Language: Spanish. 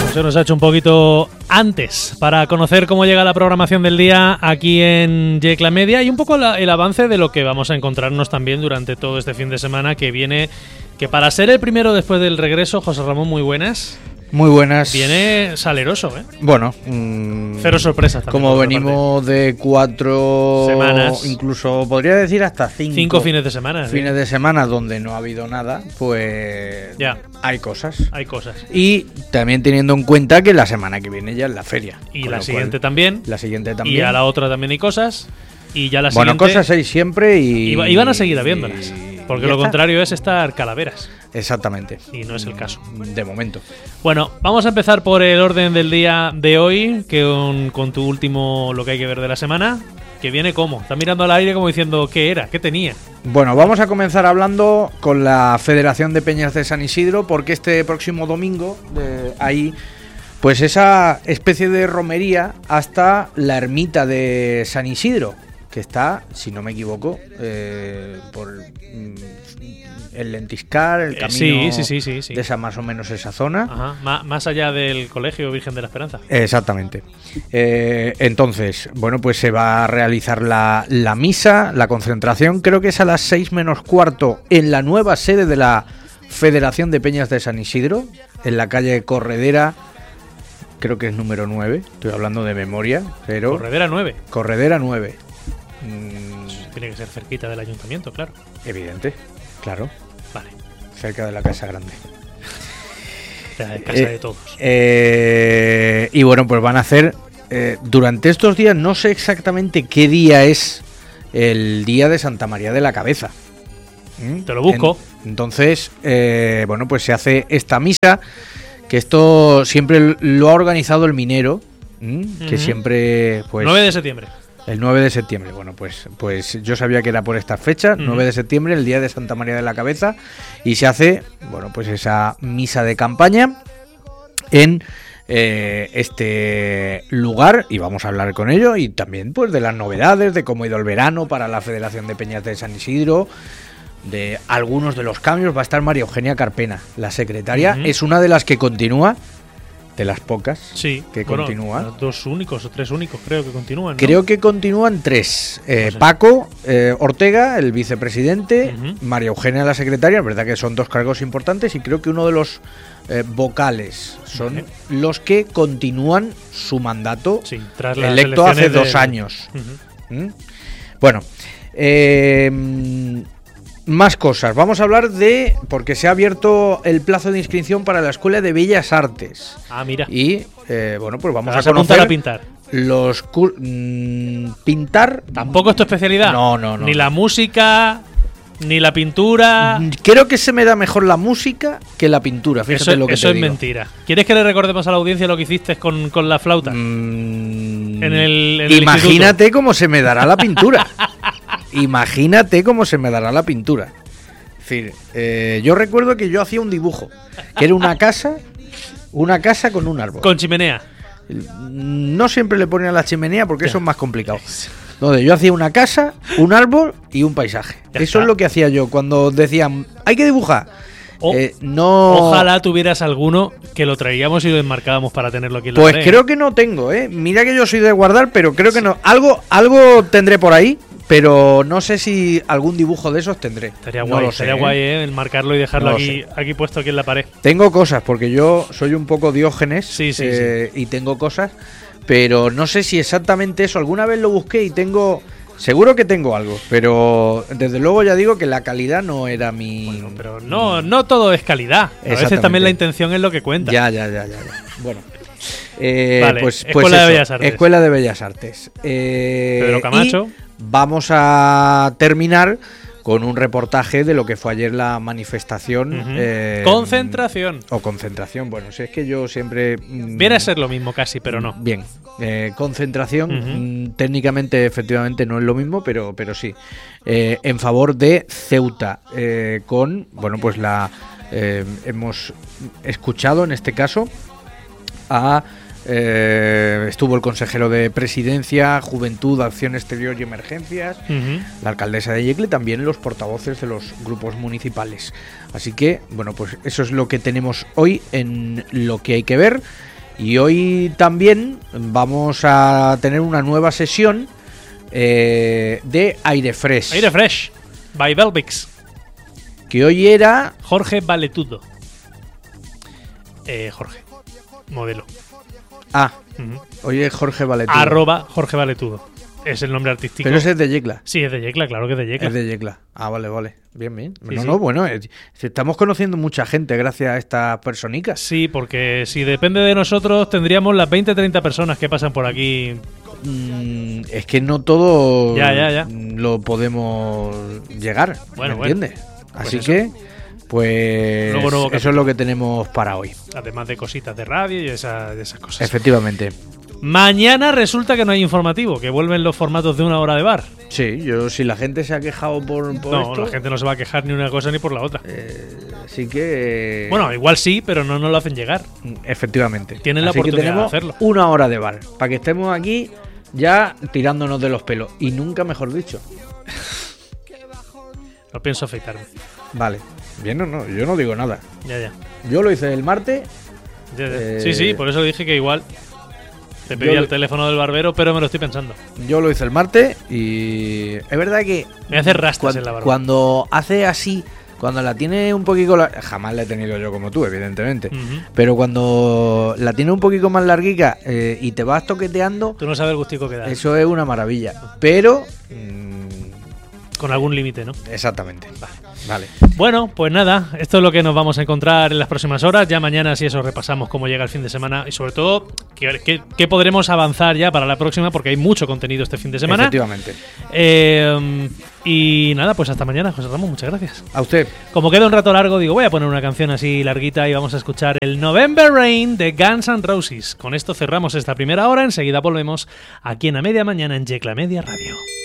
Se nos ha hecho un poquito antes para conocer cómo llega la programación del día aquí en Yecla Media y un poco el avance de lo que vamos a encontrarnos también durante todo este fin de semana que viene, que para ser el primero después del regreso, José Ramón, muy buenas. Muy buenas. Viene saleroso, ¿eh? Bueno, cero sorpresas también. Como venimos de 4 semanas, incluso podría decir hasta 5 fines de semana. Fines de semana donde no ha habido nada, pues ya hay cosas. Hay cosas. Y también teniendo en cuenta que la semana que viene ya es la feria. Y la siguiente también. La siguiente también. Y a la otra también hay cosas. Y ya la bueno, siguiente. cosas hay siempre y van a seguir habiéndolas. Porque lo contrario es estar calaveras. Exactamente. Y no es el caso. De momento. Bueno, vamos a empezar por el orden del día de hoy, que con tu último lo que hay que ver de la semana, que viene como. Está mirando al aire como diciendo ¿qué era? ¿Qué tenía? Bueno, vamos a comenzar hablando con la Federación de Peñas de San Isidro, porque este próximo domingo hay pues esa especie de romería hasta la ermita de San Isidro, que está, si no me equivoco, por el Lentiscar, el camino sí. de esa más o menos esa zona. Ajá. Más allá del Colegio Virgen de la Esperanza. Exactamente. Entonces, bueno, pues se va a realizar la misa, la concentración, creo que es a las 6 menos cuarto en la nueva sede de la Federación de Peñas de San Isidro, en la calle Corredera, creo que es número 9, estoy hablando de memoria, pero... Corredera 9. Corredera 9. Tiene que ser cerquita del ayuntamiento, claro. Evidente, claro. Vale. Cerca de la Casa Grande. La casa de todos. Y bueno, pues van a hacer... durante estos días, no sé exactamente qué día es el día de Santa María de la Cabeza. Te lo busco. Entonces, bueno, pues se hace esta misa, que esto siempre lo ha organizado el minero, que siempre... pues 9 de septiembre. El 9 de septiembre, bueno, pues yo sabía que era por estas fechas, 9 de septiembre, el día de Santa María de la Cabeza, y se hace, bueno, pues esa misa de campaña en este lugar, y vamos a hablar con ello, y también pues de las novedades, de cómo ha ido el verano para la Federación de Peñas de San Isidro, de algunos de los cambios. Va a estar María Eugenia Carpena, la secretaria, es una de las que continúa, de las pocas que continúan. 2 únicos o 3 únicos creo que continúan, ¿no? Creo que continúan 3. Paco Ortega, el vicepresidente, María Eugenia, la secretaria. Es verdad que son 2 cargos importantes, y creo que uno de los vocales son los que continúan su mandato, tras las electo hace 2 años. Bueno, más cosas. Vamos a hablar porque se ha abierto el plazo de inscripción para la Escuela de Bellas Artes. Ah, mira. Y bueno, pues vamos a conocer a pintar. Los pintar. ¿Tampoco es tu especialidad? No. Ni la música, ni la pintura. Creo que se me da mejor la música que la pintura. Fíjate lo que te digo. Eso es mentira. ¿Quieres que le recordemos a la audiencia lo que hiciste con la flauta? Imagínate instituto. Cómo se me dará la pintura. Imagínate cómo se me dará la pintura. Es decir, yo recuerdo que yo hacía un dibujo, que era una casa con un árbol. Con chimenea. No siempre le ponían la chimenea porque eso es más complicado. Donde yo hacía una casa, un árbol y un paisaje. Eso es lo que hacía yo cuando decían, hay que dibujar. Ojalá tuvieras alguno que lo traíamos y lo enmarcábamos para tenerlo aquí en la Pues pared. Creo que no tengo, Mira que yo soy de guardar, pero creo que no. Algo tendré por ahí, pero no sé si algún dibujo de esos tendré. Estaría guay, estaría guay, enmarcarlo y dejarlo aquí puesto aquí en la pared. Tengo cosas, porque yo soy un poco Diógenes. Sí. Y tengo cosas, pero no sé si exactamente eso. Alguna vez lo busqué y tengo... Seguro que tengo algo, pero desde luego ya digo que la calidad no era mi... Bueno, pero no todo es calidad. A veces también la intención es lo que cuenta. Ya. Bueno. Vale, pues Escuela de Bellas Artes. Escuela de Bellas Artes. Pedro Camacho. Y vamos a terminar con un reportaje de lo que fue ayer la manifestación. Concentración. O concentración, bueno, si es que yo siempre... Viene a ser lo mismo casi, pero no. Bien, concentración, técnicamente efectivamente no es lo mismo, pero sí. En favor de Ceuta, con, bueno, pues hemos escuchado en este caso a... estuvo el consejero de Presidencia, Juventud, Acción Exterior y Emergencias, la alcaldesa de Yecla y también los portavoces de los grupos municipales. Así que, bueno, pues eso es lo que tenemos hoy en lo que hay que ver. Y hoy también vamos a tener una nueva sesión de Aire Fresh. Aire Fresh, by Velvix. Que hoy era... Jorge Valetudo. Jorge, modelo. Hoy es Jorge Valetudo. @ Jorge Valetudo. Es el nombre artístico. Pero ese es de Yecla. Sí, es de Yecla, claro que es de Yecla. Es de Yecla. Vale. Bien. Sí, no, sí. Bueno, estamos conociendo mucha gente gracias a estas personicas. Sí, porque si depende de nosotros, tendríamos las 20-30 personas que pasan por aquí. Es que no todo Ya. lo podemos llegar, Bueno, ¿me entiendes? Pues Así eso. que, pues, Luego nuevo eso es lo que tenemos para hoy. Además de cositas de radio y esas cosas. Efectivamente. Mañana resulta que no hay informativo, que vuelven los formatos de 1 hora de bar. Sí, si la gente se ha quejado por No, esto, la gente no se va a quejar ni una cosa ni por la otra. así que... Bueno, igual sí, pero no nos lo hacen llegar. Efectivamente. Tienen la Así que oportunidad de tenemos hacerlo. 1 hora de bar, para que estemos aquí ya tirándonos de los pelos. Y nunca mejor dicho. No pienso afeitarme. Vale. Bien, no, yo no digo nada. Ya. Yo lo hice el martes. Ya. Sí, por eso dije que igual te pedía el teléfono del barbero, pero me lo estoy pensando. Yo lo hice el martes y es verdad que Me hace rastas en la barba. cuando hace así, cuando la tiene un poquito jamás la he tenido yo como tú, evidentemente, Ujú. pero cuando la tiene un poquito más larguica y te vas toqueteando, Tú no sabes el gustico que da. eso es una maravilla. Pero Con algún límite, ¿no? exactamente. Vale. Bueno, pues nada, esto es lo que nos vamos a encontrar en las próximas horas. Ya mañana, si eso, repasamos cómo llega el fin de semana y sobre todo qué podremos avanzar ya para la próxima, porque hay mucho contenido este fin de semana. Efectivamente. Y nada, pues hasta mañana, José Ramón, muchas gracias. A usted. Como queda un rato largo, digo, voy a poner una canción así larguita y vamos a escuchar el November Rain de Guns N' Roses. Con esto cerramos esta primera hora, enseguida volvemos aquí en A Media Mañana en Yecla Media Radio.